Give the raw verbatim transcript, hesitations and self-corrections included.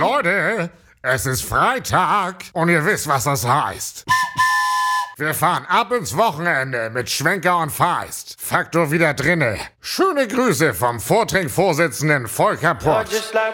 Leute, es ist Freitag und ihr wisst, was das heißt. Wir fahren ab ins Wochenende mit Schwenker und Feist. Faktor wieder drinne. Schöne Grüße vom Vortrinkvorsitzenden Volker Pott.